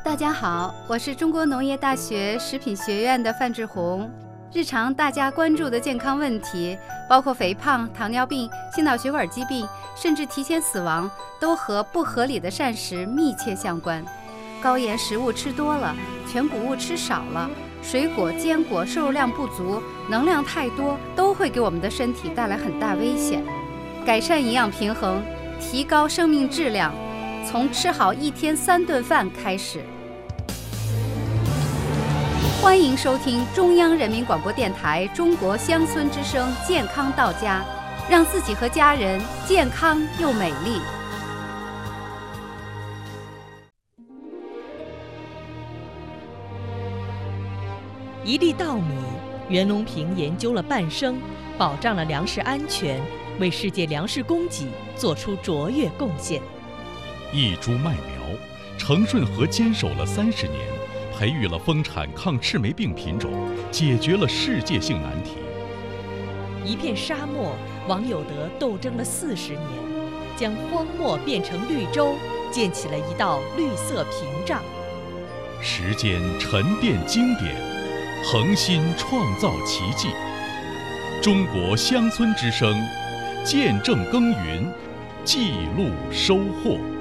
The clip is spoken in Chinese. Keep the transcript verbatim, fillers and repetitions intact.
大家好，我是中国农业大学食品学院的范志红。日常大家关注的健康问题，包括肥胖、糖尿病、心脑血管疾病，甚至提前死亡，都和不合理的膳食密切相关。高盐食物吃多了，全谷物吃少了，水果、坚果摄入量不足，能量太多，都会给我们的身体带来很大危险。改善营养平衡，提高生命质量，从吃好一天三顿饭开始。欢迎收听中央人民广播电台中国乡村之声健康到家，让自己和家人健康又美丽。 一粒稻米，袁隆平研究了半生，保障了粮食安全，为世界粮食供给做出卓越贡献。 一株麦苗，程顺和坚守了三十年，培育了丰产抗赤霉病品种，解决了世界性难题。 一片沙漠，王有德斗争了四十年，将荒漠变成绿洲，建起了一道绿色屏障。 时间沉淀经典，恒心创造奇迹。中国乡村之声，见证耕耘，记录收获。